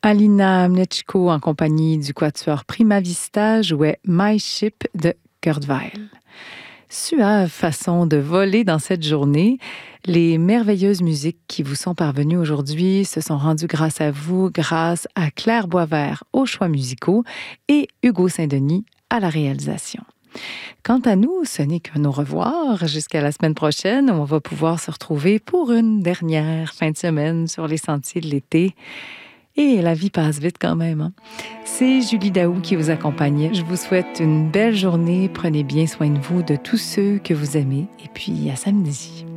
Alina Mleczko, en compagnie du quatuor Prima Vista, jouait My Ship de Kurt Weill. Suave façon de voler dans cette journée. Les merveilleuses musiques qui vous sont parvenues aujourd'hui se sont rendues grâce à vous, grâce à Claire Boisvert aux choix musicaux et Hugo Saint-Denis à la réalisation. Quant à nous, ce n'est qu'un au revoir. Jusqu'à la semaine prochaine, on va pouvoir se retrouver pour une dernière fin de semaine sur les sentiers de l'été. Et la vie passe vite quand même. Hein? C'est Julie Daou qui vous accompagnait. Je vous souhaite une belle journée. Prenez bien soin de vous, de tous ceux que vous aimez. Et puis, à samedi.